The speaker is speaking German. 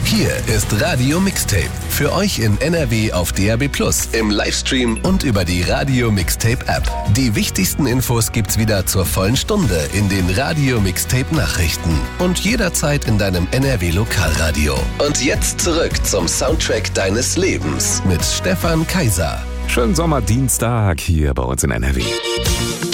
Hier ist Radio Mixtape. Für euch in NRW auf DAB+, im Livestream und über die Radio Mixtape App. Die wichtigsten Infos gibt's wieder zur vollen Stunde in den Radio Mixtape Nachrichten. Und jederzeit in deinem NRW Lokalradio. Und jetzt zurück zum Soundtrack deines Lebens mit Stefan Kaiser. Schönen Sommerdienstag hier bei uns in NRW.